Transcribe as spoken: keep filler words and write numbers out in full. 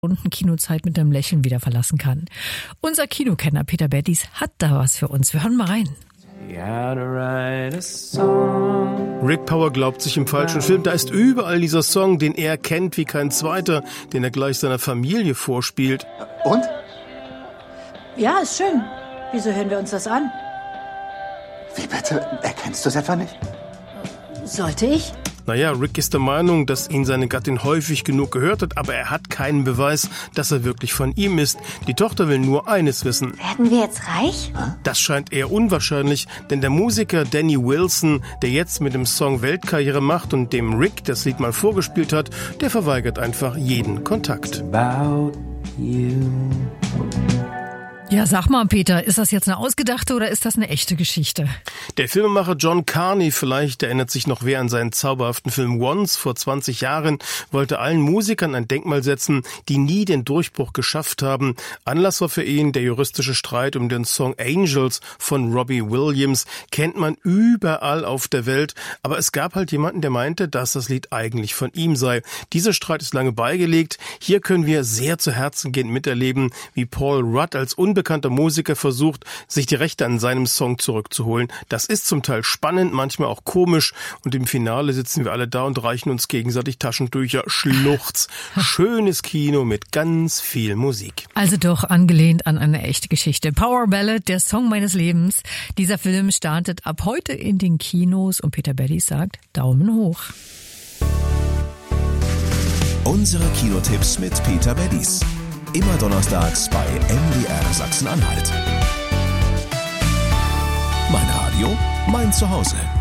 Stunden Kinozeit mit einem Lächeln wieder verlassen kann. Unser Kinokenner Peter Beddies hat da was für uns. Wir hören mal rein. Rick Power glaubt sich im falschen Film. Da ist überall dieser Song, den er kennt wie kein zweiter, den er gleich seiner Familie vorspielt. Und? Ja, ist schön. Wieso hören wir uns das an? Wie bitte? Erkennst du es etwa nicht? Sollte ich? Naja, Rick ist der Meinung, dass ihn seine Gattin häufig genug gehört hat, aber er hat keinen Beweis, dass er wirklich von ihm ist. Die Tochter will nur eines wissen. Werden wir jetzt reich? Das scheint eher unwahrscheinlich, denn der Musiker Danny Wilson, der jetzt mit dem Song Weltkarriere macht und dem Rick das Lied mal vorgespielt hat, der verweigert einfach jeden Kontakt. About you. Ja, sag mal, Peter, ist das jetzt eine ausgedachte oder ist das eine echte Geschichte? Der Filmemacher John Carney, vielleicht erinnert sich noch wer an seinen zauberhaften Film Once vor zwanzig Jahren, wollte allen Musikern ein Denkmal setzen, die nie den Durchbruch geschafft haben. Anlass war für ihn der juristische Streit um den Song Angels von Robbie Williams. Kennt man überall auf der Welt, aber es gab halt jemanden, der meinte, dass das Lied eigentlich von ihm sei. Dieser Streit ist lange beigelegt. Hier können wir sehr zu Herzen gehend miterleben, wie Paul Rudd als unbekannter Musiker versucht, sich die Rechte an seinem Song zurückzuholen. Das ist zum Teil spannend, manchmal auch komisch und im Finale sitzen wir alle da und reichen uns gegenseitig Taschentücher. Schluchz. Schönes Kino mit ganz viel Musik. Also doch angelehnt an eine echte Geschichte. Power Ballad, der Song meines Lebens. Dieser Film startet ab heute in den Kinos und Peter Beddies sagt Daumen hoch. Unsere Kinotipps mit Peter Beddies. Immer donnerstags bei M D R Sachsen-Anhalt. Mein Radio, mein Zuhause.